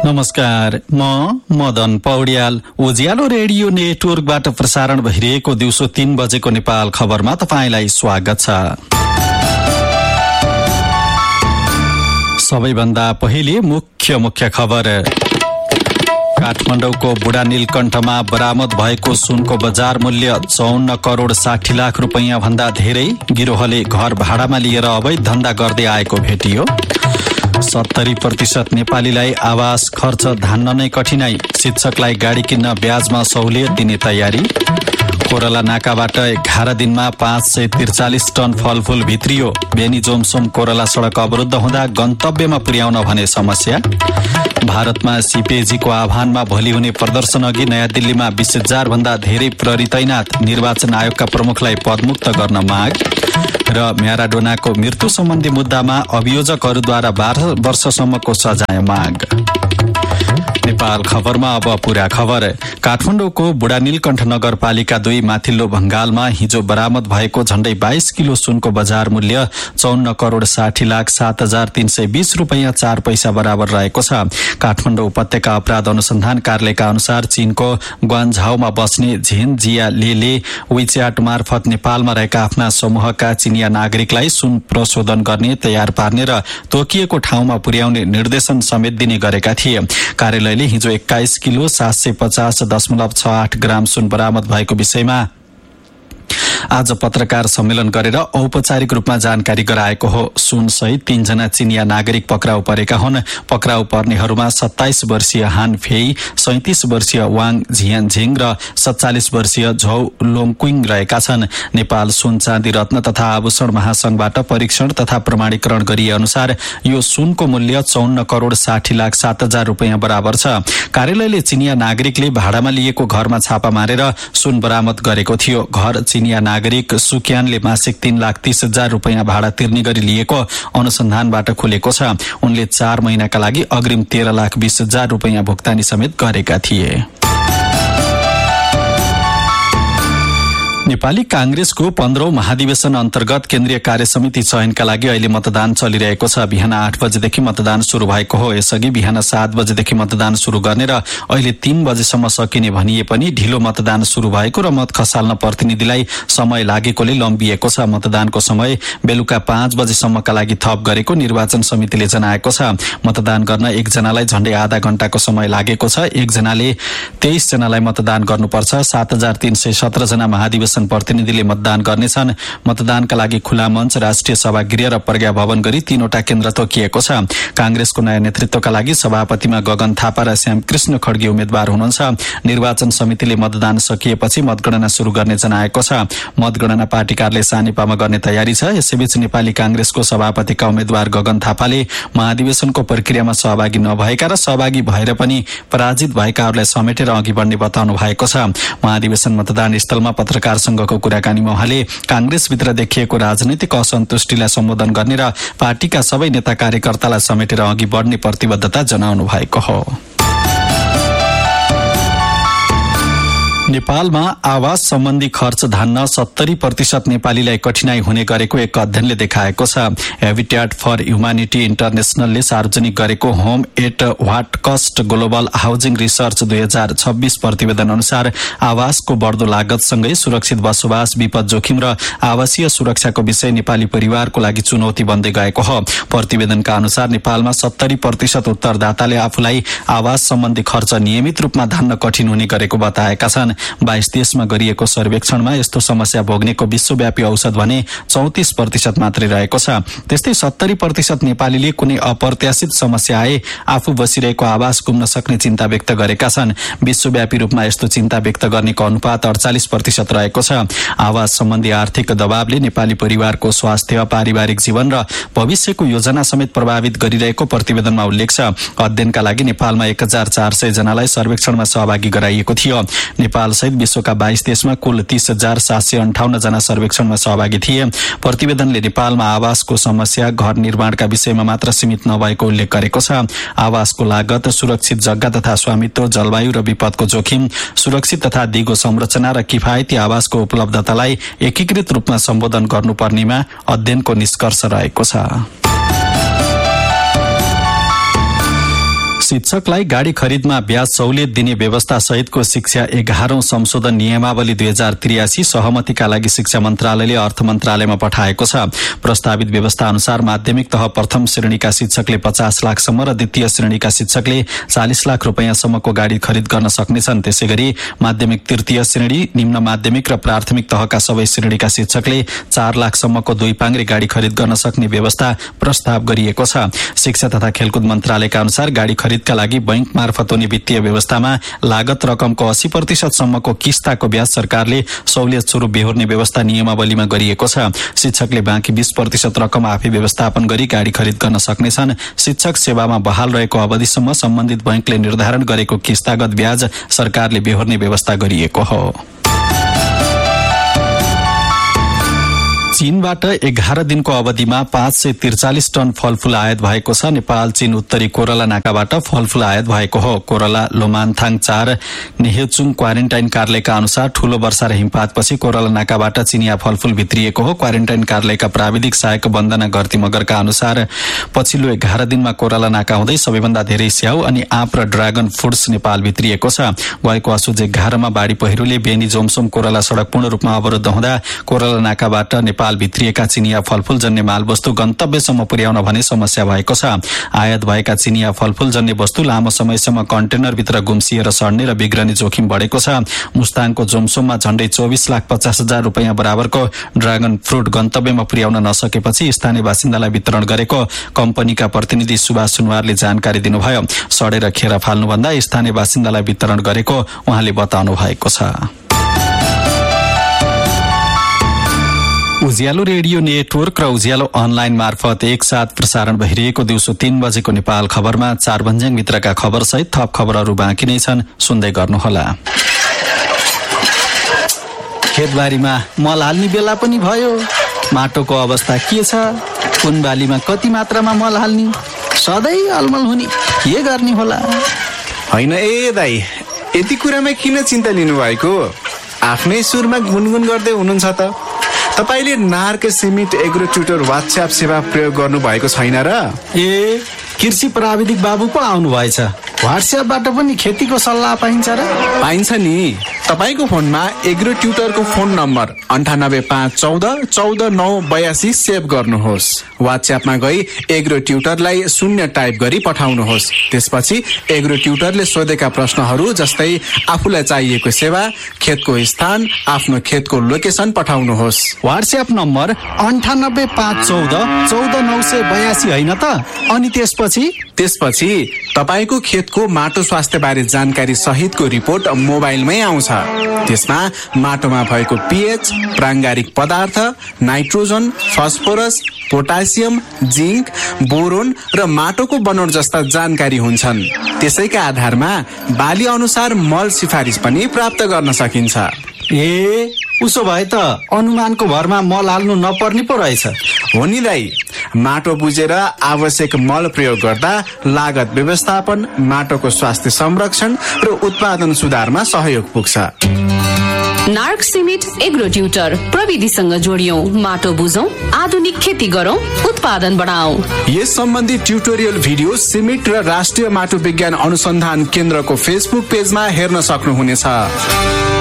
नमस्कार, म मदन पौड्याल। उज्यालो रेडियो नेटवर्कबाट प्रसारण भइरहेको दिउँसो 3 बजेको नेपाल खबरमा तपाईलाई स्वागत छ। सबैभन्दा पहिले मुख्य खबर। काठमाडौँको बुढा नीलकण्ठमा बरामद भएको सुनको बजार मूल्य 54 करोड 60 लाख रुपैयाँ भन्दा धेरै। गिरोहले घर भाडामा लिएर अवैध धन्दा गर्दै आएको भेटियो। 70% नेपालीलाई आवास खर्च धान्न नै कठिनाई। शिक्षकलाई गाडी किन्न ब्याजमा सहुलियत दिने तयारी। कोरला नाकाबाट 11 दिनमा 543 टन फलफूल भित्रियो। बेनी जोमसोम कोरला सडक अवरुद्ध हुँदा गन्तव्यमा पुर्याउन भने समस्या। भारतमा सीपीएजीको आह्वानमा भोलि हुने प्रदर्शन अघि नयाँ दिल्लीमा 20,000 भन्दा धेरै प्रहरी तैनात। निर्वाचन आयोगका प्रमुखलाई पदमुक्त गर्न माग। र म्याराडोनाको मृत्यु सम्बन्धी मुद्दामा अभियोजकहरूद्वारा 12 वर्षसम्मको सजाय माग। नेपाल खबरमा अब पूरा खबर। काठमाडौँको बुढा नीलकण्ठ नगरपालिका 2 माथिल्लो भंगालमा हिजो बरामद भएको झण्डै 22 किलो सुनको बजार मूल्य 54 करोड 60 लाख 7,320 रुपैयाँ 4 पैसा बराबर रहेको छ। काठमाडौँ उपत्यका अपराध अनुसन्धान कार्यालयका अनुसार चीनको ग्वान्झाउमा बस्ने झेन जिया लेले विच्याट मार्फत नेपालमा रहेका आफ्ना समूहका चिनिया नागरिकलाई सुन प्रशोधन गर्ने, तयार पार्ने र तोकिएको ठाउँमा पुर्याउने निर्देशन समेत दिने गरेका थिए। कार्यालयले हिजो 21 किलो 750.68 ग्राम सुन बरामद भएको विषयमा आज पत्रकार सम्मेलन गरेर औपचारिक रूपमा जानकारी गराएको हो। सुन सहित 3 जना चिनिया नागरिक पक्राउ परेका हुन्। पक्राउ पर्नेहरूमा 27 वर्षीय हान फेई, 37 वर्षीय वाङ झियानझिङ र 47 वर्षीय झौ लोङकुइङ रहेका छन्। नेपाल सुन चाँदी रत्न तथा आभूषण महासंघबाट परीक्षण तथा प्रमाणीकरण गरिए अनुसार यो सुनको मूल्य 54 करोड 60 लाख 7,000 रुपैयाँ बराबर छ। कार्यालयले चिनिया नागरिकले भाडामा लिएको घरमा छापा मारेर सुन बरामद गरेको थियो। घर चिनिया नागरिक सुक्यानले मासिक 3,30,000 रुपैयाँ भाडा तिर्ने गरी लिएको अनुसन्धानबाट खुलेको छ। उनले 4 महिनाका लागि अग्रिम 13,20,000 रुपैयाँ भुक्तानी समेत गरेका थिए। नेपाली कांग्रेसको 15औं महाधिवेशन अन्तर्गत केन्द्रीय कार्यसमिति चयनका लागि अहिले मतदान चलिरहेको छ। बिहान 8 बजेदेखि मतदान शुरू भएको हो। यसअघि बिहान 7 बजेदेखि मतदान शुरू गर्ने र अहिले 3 बजेसम्म सकिने भनिए पनि ढिलो मतदान शुरू भएको र मत खसाल्न प्रतिनिधिलाई समय लागेकोले लम्बिएको छ। मतदानको समय बेलुका 5 बजेसम्मका लागि थप गरेको निर्वाचन समितिले जनाएको छ। मतदान गर्न एकजनालाई झण्डै आधा घण्टाको समय लागेको छ। एकजनाले 23 जनालाई मतदान गर्नुपर्छ। 7,317 जना महाधिवेशन प्रतिनिधिले मतदान गर्नेछन्। मतदानका लागि खुला मञ्च, राष्ट्रिय सभागृह र प्रज्ञा भवन गरी 3वटा केन्द्र तोकिएको छ। कांग्रेसको नयाँ नेतृत्वका लागि सभापतिमा गगन थापा र श्यामकृष्ण खड्गे उम्मेद्वार हुनुहुन्छ। निर्वाचन समितिले मतदान सकिएपछि मतगणना शुरू गर्ने जनाएको छ। मतगणना पार्टी कार्यालय सानेपामा गर्ने तयारी छ। यसैबीच नेपाली कांग्रेसको सभापतिका उम्मेद्वार गगन थापाले महाधिवेशनको प्रक्रियामा सहभागी नभएका र सहभागी भएर पनि पराजित भएकाहरूलाई समेटेर अघि बढ्ने बताउनु भएको छ। महाधिवेशन मतदान स्थलमा पत्रकार संघको कुराकानीमा उहाँले कांग्रेसभित्र देखिएको राजनैतिक असन्तुष्टिलाई सम्बोधन गर्ने र पार्टीका सबै नेता कार्यकर्तालाई समेटेर अघि बढ्ने प्रतिबद्धता जनाउनु भएको हो। नेपालमा आवास सम्बन्धी खर्च धान्न 70% नेपालीलाई कठिनाई हुने गरेको एक अध्ययनले देखाएको छ। हेबिट्याट फर ह्युमानिटी इन्टरनेशनलले सार्वजनिक गरेको home at what cost global housing research 2026 प्रतिवेदन अनुसार आवासको बढ्दो लागतसँगै सुरक्षित बसोबास, विपद जोखिम र आवासीय सुरक्षाको विषय नेपाली परिवारको लागि चुनौती बन्दै गएको हो। प्रतिवेदनका अनुसार नेपालमा 70% उत्तरदाताले आफूलाई आवास सम्बन्धी खर्च नियमित रूपमा धान्न कठिन हुने गरेको बताएका छन्। 22 देशमा गरिएको सर्वेक्षणमा यस्तो समस्या भोग्नेको विश्वव्यापी औसत भने 34% मात्रै रहेको छ। त्यस्तै 70% नेपालीले कुनै अप्रत्याशित समस्या आए आफू बसिरहेको आवास गुम्न सक्ने चिन्ता व्यक्त गरेका छन्। विश्वव्यापी रूपमा यस्तो चिन्ता व्यक्त गर्नेको अनुपात 48% रहेको छ। आवास सम्बन्धी आर्थिक दबावले नेपाली परिवारको स्वास्थ्य, पारिवारिक जीवन र भविष्यको योजना समेत प्रभावित गरिरहेको प्रतिवेदनमा उल्लेख छ। अध्ययनका लागि नेपालमा 1,400 जनालाई सर्वेक्षणमा सहभागी गराइएको थियो। नेपाल सहित विश्वका 22 देशमा कुल 30,758 जना सर्वेक्षणमा सहभागी थिए। प्रतिवेदनले नेपालमा आवासको समस्या घर निर्माणका विषयमा मात्र सीमित नभएको उल्लेख गरेको छ। आवासको लागत, सुरक्षित जग्गा तथा स्वामित्व, जलवायु र विपदको जोखिम, सुरक्षित तथा दिगो संरचना र किफायती आवासको उपलब्धतालाई एकीकृत रूपमा सम्बोधन गर्नुपर्नेमा अध्ययनको निष्कर्ष रहेको छ। शिक्षकलाई गाडी खरिदमा ब्याज सहुलियत दिने व्यवस्था सहितको शिक्षा 11औं संशोधन नियमावली 2083 सहमतिका लागि शिक्षा मन्त्रालयले अर्थ मन्त्रालयमा पठाएको छ। प्रस्तावित व्यवस्था अनुसार माध्यमिक तह प्रथम श्रेणीका शिक्षकले 50 लाखसम्म र द्वितीय श्रेणीका शिक्षकले 40 लाख रुपैयाँसम्मको गाडी खरिद गर्न सक्नेछन्। त्यसैगरी माध्यमिक तृतीय श्रेणी, निम्न माध्यमिक र प्राथमिक तहका सबै श्रेणीका शिक्षकले 4 लाखसम्मको दुई पाङ्ग्रे गाडी खरिद गर्न सक्ने व्यवस्था प्रस्ताव गरिएको छ। शिक्षा तथा खेलकुद मन्त्रालयका अनुसार गाडी खरिदका लागि बैंक मार्फत हुने वित्तीय व्यवस्थामा लागत रकमको 80% सम्मको किस्ताको ब्याज सरकारले सहुलियत स्वरूप बेहोर्ने व्यवस्था नियमावलीमा गरिएको छ। शिक्षकले बाँकी 20% रकम आफै व्यवस्थापन गरी गाडी खरिद गर्न सक्नेछन्। शिक्षक सेवामा बहाल रहेको अवधिसम्म सम्बन्धित बैंकले निर्धारण गरेको किस्तागत ब्याज सरकारले बेहोर्ने व्यवस्था गरिएको हो। चीनबाट 11 दिनको अवधिमा 543 टन फलफूल आयात भएको छ। नेपाल चीन उत्तरी कोरला नाकाबाट फलफूल आयात भएको हो। कोरला लोमान्थाङ 4 नेहेचुङ क्वारेन्टाइन कार्यालयका अनुसार ठूलो वर्षा र हिमपातपछि कोरला नाकाबाट चिनिया फलफूल भित्रिएको हो। क्वारेन्टाइन कार्यालयका प्राविधिक सहायक वन्दना गर्ती मगरका अनुसार पछिल्लो 11 दिनमा कोरला नाका हुँदै सबैभन्दा धेरै स्याउ अनि आँप र ड्रागन फ्रुट्स नेपाल भित्रिएको छ। गएको असोज 11 मा बाढी पहिरोले बेनी जोमसोम कोरला सड़क पूर्ण रूपमा अवरुद्ध हुँदा कोरला नाकाबाट नेपाल भित्रिएका चिनिया फलफूल जन्य मालवस्तु गन्तव्यसम्म पुर्याउन भने समस्या भएको छ। आयात भएका चिनिया फलफूल जन्य वस्तु लामो समयसम्म कन्टेनरभित्र गुम्सिएर सड्ने र बिग्रने जोखिम बढेको छ। मुस्ताङको जोमसोममा झण्डै 24,50,000 रुपैयाँ बराबरको ड्रागन फ्रुट गन्तव्यमा पुर्याउन नसकेपछि स्थानीय बासिन्दालाई वितरण गरेको कम्पनीका प्रतिनिधि सुभाष सुनवारले जानकारी दिनुभयो। सडेर खेर फाल्नुभन्दा स्थानीय बासिन्दालाई वितरण गरेको उहाँले बताउनु भएको छ। उज्यालो रेडियो नेटवर्क र उज्यालो अनलाइन मार्फत एकसाथ प्रसारण भइरहेको दिउँसो 3 बजेको नेपाल खबरमा 4 भन्ज्याङभित्रका खबर सहित थप खबरहरू बाँकी नै छन्, सुन्दै गर्नुहोला। खेतबारीमा मल हाल्ने बेला पनि भयो। माटोको अवस्था के छ? कुन बालीमा कति मात्रामा मल हाल्ने? सधैँ अलमल हुने के गर्ने होला? होइन ए दाइ, यति कुरामा किन चिन्ता लिनुभएको? आफ्नै सुरमा गुनगुन गर्दै हुनुहुन्छ त। तपाईले नार्क सिमेन्ट एग्रो ट्युटर व्हाट्सएप सेवा प्रयोग गर्नु भएको छैन र? ए, कृषि प्राविधिक बाबु पो आउनु भएछ। व्हाट्सएपबाट पनि खेतीको सल्लाह पाइन्छ र? पाइन्छ नि। तपाईको फोनमा एग्रो ट्युटरको फोन नम्बर 9851414982 सेभ गर्नुहोस्। व्हाट्सएपमा गई एग्रो ट्युटरलाई 0 टाइप गरी पठाउनुहोस्। त्यसपछि एग्रो ट्युटरले सोधेका प्रश्नहरू जस्तै आफूलाई चाहिएको सेवा, खेतको स्थान, आफ्नो खेतको लोकेसन पठाउनुहोस्। व्हाट्सएप नम्बर 9851414982 हैन त? अनि त्यसपछि तपाईको खेतको माटो स्वास्थ्य बारे जानकारी सहितको रिपोर्ट मोबाइलमै आउँछ। त्यसमा माटोमा भएको पीएच, प्राङ्गारिक पदार्थ, nitrogen, phosphorus, potassium, zinc, boron र माटोको बनोट जस्ता जानकारी हुन्छन्। त्यसैका आधारमा बाली अनुसार मल सिफारिस पनि प्राप्त गर्न सकिन्छ। ए, उसो भए त अनुमानको भरमा मल हाल्नु नपर्ने पो रहेछ। हो नि दाइ, माटो बुझेर आवश्यक मल प्रयोग गर्दा लागत व्यवस्थापन, माटोको स्वास्थ्य संरक्षण र उत्पादन सुधारमा सहयोग पुग्छ। नार्क सिमेन्ट एग्रो ट्युटर, प्रविधिसँग जोडियौं, माटो बुझौं, आधुनिक खेती गरौं, उत्पादन बढाउँ। यस सम्बन्धी ट्युटोरियल भिडियो सिमेन्ट र राष्ट्रिय माटो विज्ञान अनुसन्धान केन्द्रको फेसबुक पेजमा हेर्न सक्नुहुनेछ।